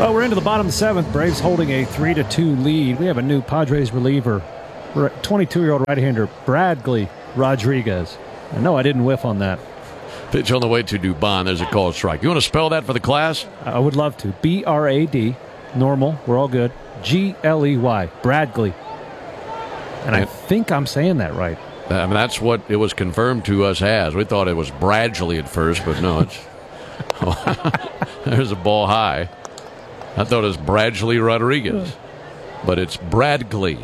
Well, we're into the bottom of the seventh. Braves holding a 3-2 lead. We have a new Padres reliever, 22-year-old right-hander Bradley Rodriguez. I know I didn't whiff on that. Pitch on the way to Dubon. There's a called strike. You want to spell that for the class? I would love to. B-R-A-D, normal, we're all good. G-L-E-Y, Bradley. And I think I'm saying that right. I mean, that's what it was confirmed to us as. We thought it was Bradley at first, but no, it's... There's a ball high. I thought it was Bradley Rodriguez, but it's Bradley.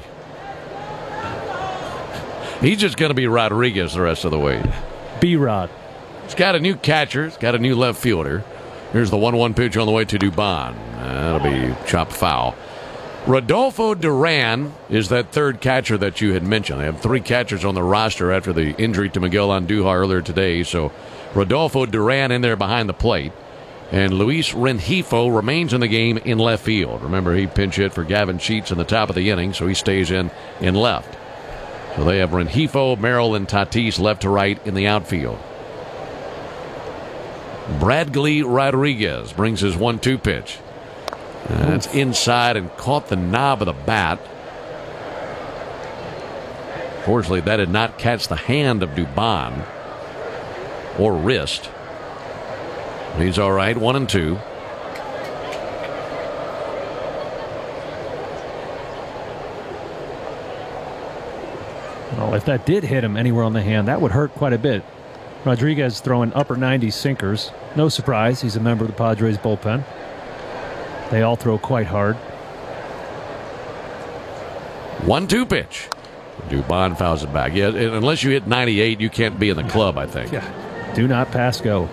He's just going to be Rodriguez the rest of the way. B-Rod. He's got a new catcher. He's got a new left fielder. Here's the 1-1 pitch on the way to Dubon. That'll be chopped foul. Rodolfo Duran is that third catcher that you had mentioned. They have three catchers on the roster after the injury to Miguel Andujar earlier today. So Rodolfo Duran in there behind the plate. And Luis Rengifo remains in the game in left field. Remember, he pinch hit for Gavin Sheets in the top of the inning, so he stays in left. So they have Rengifo, Merrill, and Tatis left to right in the outfield. Bradley Rodriguez brings his 1-2 pitch. That's inside and caught the knob of the bat. Fortunately, that did not catch the hand of Dubon or wrist. He's all right, 1-2. Well, if that did hit him anywhere on the hand, that would hurt quite a bit. Rodriguez throwing upper 90s sinkers. No surprise, he's a member of the Padres bullpen. They all throw quite hard. 1-2 pitch. Dubon fouls it back. Yeah, unless you hit 98, you can't be in the club, I think. Yeah. Do not pass go.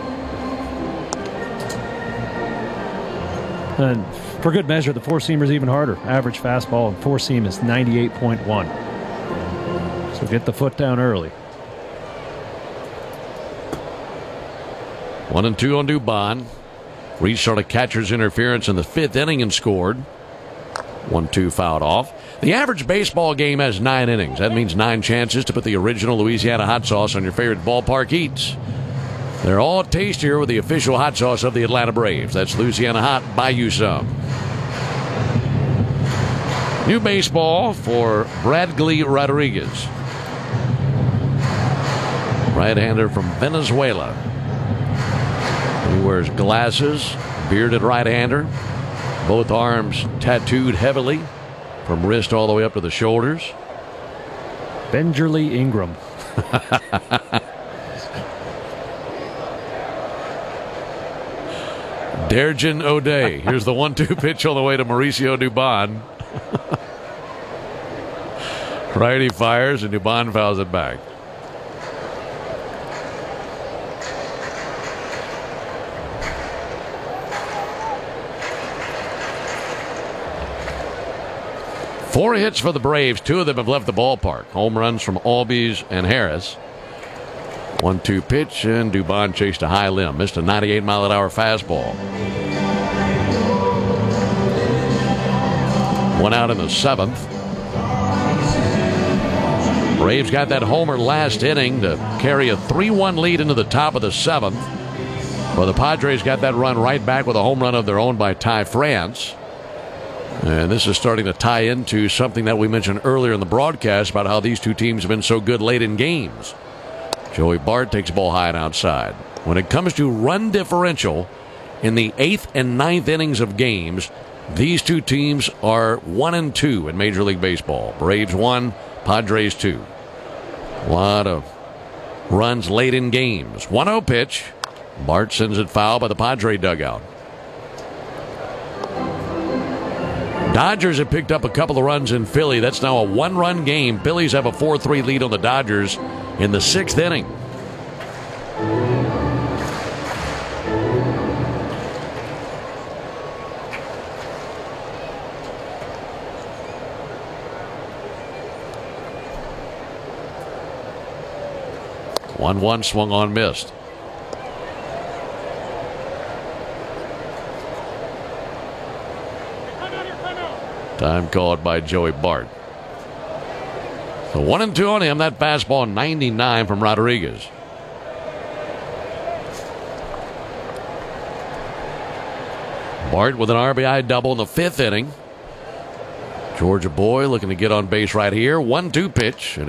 And for good measure, the four-seamer's even harder. Average fastball and four-seam is 98.1. So get the foot down early. 1-2 on Dubon. Restart a catcher's interference in the fifth inning and scored. 1-2 fouled off. The average baseball game has 9 innings. That means 9 chances to put the original Louisiana hot sauce on your favorite ballpark eats. They're all tastier with the official hot sauce of the Atlanta Braves. That's Louisiana Hot. Buy you some. New baseball for Bradley Rodriguez. Right-hander from Venezuela. He wears glasses, bearded right-hander. Both arms tattooed heavily from wrist all the way up to the shoulders. Benjerly Ingram. Derjan O'Day. Here's the 1-2 pitch on the way to Mauricio Dubon. Righty fires, and Dubon fouls it back. Four hits for the Braves. 2 of them have left the ballpark. Home runs from Albies and Harris. 1-2 pitch, and Dubon chased a high limb. Missed a 98-mile-an-hour fastball. 1 out in the 7th. Braves got that homer last inning to carry a 3-1 lead into the top of the 7th. Well, the Padres got that run right back with a home run of their own by Ty France. And this is starting to tie into something that we mentioned earlier in the broadcast about how these two teams have been so good late in games. Joey Bart takes a ball high and outside. When it comes to run differential in the 8th and 9th innings of games, these two teams are 1-2 in Major League Baseball. Braves 1, Padres 2. A lot of runs late in games. 1-0 pitch. Bart sends it foul by the Padre dugout. Dodgers have picked up a couple of runs in Philly. That's now a 1-run game. Phillies have a 4-3 lead on the Dodgers in the 6th inning. One swung on, missed. Time called by Joey Bart. So 1-2 on him. That fastball 99 from Rodriguez. Bart with an RBI double in the 5th inning. Georgia boy looking to get on base right here. 1-2 pitch. And